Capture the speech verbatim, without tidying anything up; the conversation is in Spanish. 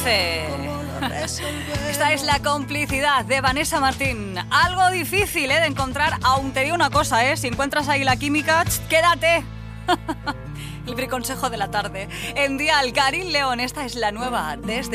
doce. Esta es la complicidad de Vanessa Martín. Algo difícil, ¿eh?, de encontrar, aún te digo una cosa, ¿eh? Si encuentras ahí la química, ch, quédate. El briconsejo de la tarde. En Dial, Karin León, esta es la nueva desde